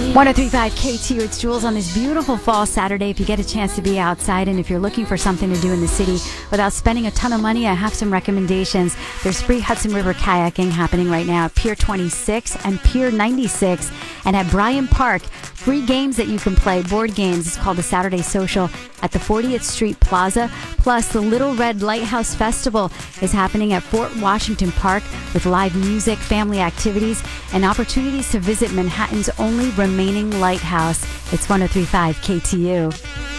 1035 KTU, it's Jules on this beautiful fall Saturday. If you get a chance to be outside and if you're looking for something to do in the city without spending a ton of money, I have some recommendations. There's free Hudson River kayaking happening right now at Pier 26 and Pier 96. And at Bryan Park, free games that you can play, board games. It's called the Saturday Social at the 40th Street Plaza. Plus, the Little Red Lighthouse Festival is happening at Fort Washington Park with live music, family activities, and opportunities to visit Manhattan's only remaining lighthouse. It's 1035 KTU.